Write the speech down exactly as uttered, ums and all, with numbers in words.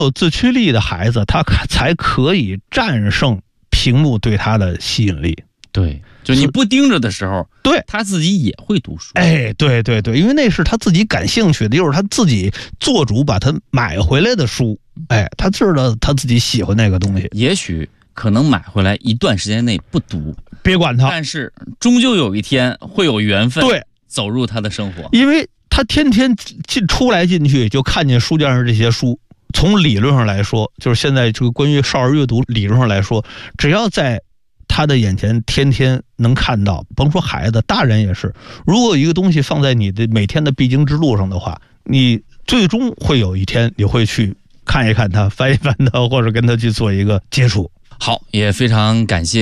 有自驱力的孩子，他才可以战胜屏幕对他的吸引力。 对，就你不盯着的时候， 对， 他自己也会读书。 哎，对对对，因为那是他自己感兴趣的，又是他自己做主把他买回来的书。哎，他知道他自己喜欢那个东西。 也许可能买回来一段时间内不读， 别管他， 但是终究有一天会有缘分， 对， 走入他的生活。 因为他天天进出来进去就看见书架上这些书。从理论上来说，就是现在这个关于少儿阅读理论上来说，只要在他的眼前天天能看到，甭说孩子，大人也是。如果有一个东西放在你的每天的必经之路上的话，你最终会有一天你会去看一看它，翻一翻它，或者跟它去做一个接触。 好，也非常感谢